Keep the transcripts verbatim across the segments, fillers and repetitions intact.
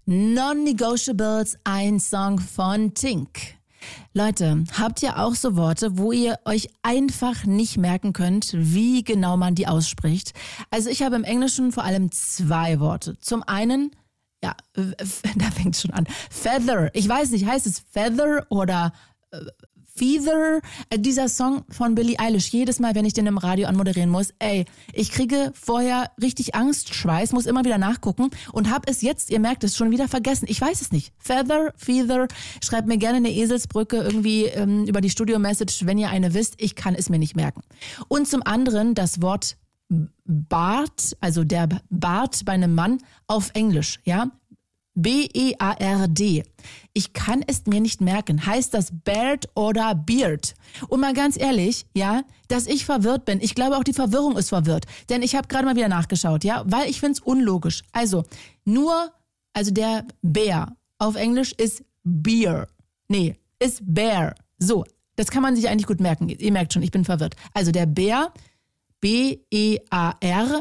Non-Negotiables, ein Song von Tink. Leute, habt ihr auch so Worte, wo ihr euch einfach nicht merken könnt, wie genau man die ausspricht? Also ich habe im Englischen vor allem zwei Worte. Zum einen, ja, da fängt es schon an, Feather. Ich weiß nicht, heißt es Feather oder äh, Feather? Äh, dieser Song von Billie Eilish, jedes Mal, wenn ich den im Radio anmoderieren muss, ey, ich kriege vorher richtig Angstschweiß, muss immer wieder nachgucken und habe es jetzt, ihr merkt es, schon wieder vergessen. Ich weiß es nicht. Feather, Feather, schreibt mir gerne eine Eselsbrücke irgendwie ähm, über die Studio-Message, wenn ihr eine wisst. Ich kann es mir nicht merken. Und zum anderen das Wort Bart, also der Bart bei einem Mann auf Englisch, ja? B E A R D. Ich kann es mir nicht merken. Heißt das Beard oder Beard? Und mal ganz ehrlich, ja, dass ich verwirrt bin. Ich glaube auch die Verwirrung ist verwirrt. Denn ich habe gerade mal wieder nachgeschaut, ja, weil ich finde es unlogisch. Also nur, also der Bär auf Englisch ist Bear. Nee, ist Bear. So, das kann man sich eigentlich gut merken. Ihr merkt schon, ich bin verwirrt. Also der Bär, B E A R,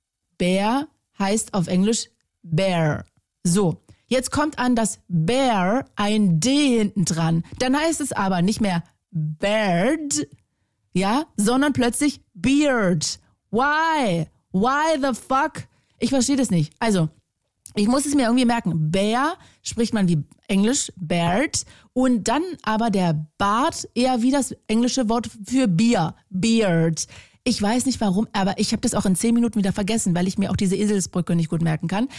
Bär heißt auf Englisch Bear. So, jetzt kommt an das Bear ein D hinten dran. Dann heißt es aber nicht mehr Beard, ja, sondern plötzlich Beard. Why? Why the fuck? Ich verstehe das nicht. Also, ich muss es mir irgendwie merken. Bear spricht man wie Englisch, Beard. Und dann aber der Bart eher wie das englische Wort für Bier, Beard. Ich weiß nicht warum, aber ich habe das auch in zehn Minuten wieder vergessen, weil ich mir auch diese Eselsbrücke nicht gut merken kann.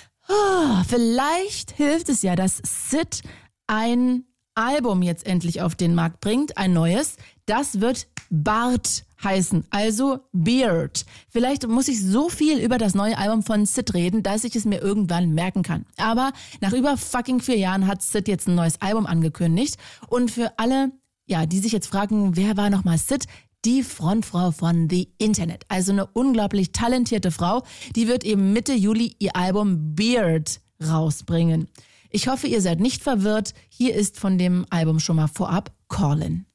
Oh, vielleicht hilft es ja, dass Sid ein Album jetzt endlich auf den Markt bringt, ein neues. Das wird Bart heißen, also Beard. Vielleicht muss ich so viel über das neue Album von Sid reden, dass ich es mir irgendwann merken kann. Aber nach über fucking vier Jahren hat Sid jetzt ein neues Album angekündigt. Und für alle, ja, die sich jetzt fragen, wer war nochmal Sid? Die Frontfrau von The Internet, also eine unglaublich talentierte Frau, die wird eben Mitte Juli ihr Album Beard rausbringen. Ich hoffe, ihr seid nicht verwirrt. Hier ist von dem Album schon mal vorab Callin'.